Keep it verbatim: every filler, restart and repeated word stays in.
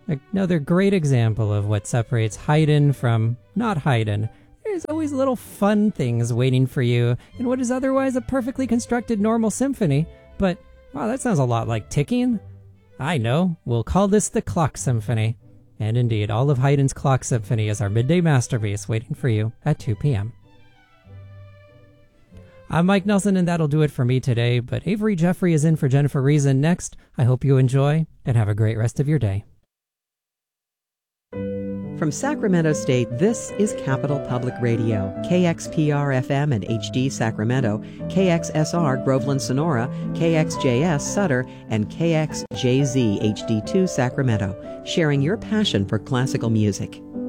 Another great example of what separates Haydn from not Haydn. There's always little fun things waiting for you in what is otherwise a perfectly constructed normal symphony. But, wow, that sounds a lot like ticking. I know, we'll call this the Clock Symphony. And indeed, all of Haydn's Clock Symphony is our midday masterpiece waiting for you at two p.m. I'm Mike Nelson, and that'll do it for me today, but Avery Jeffrey is in for Jennifer Reason next. I hope you enjoy, and have a great rest of your day. From Sacramento State, this is Capital Public Radio, K X P R F M and H D Sacramento, K X S R Groveland Sonora, K X J S Sutter, and K X J Z H D two Sacramento, sharing your passion for classical music.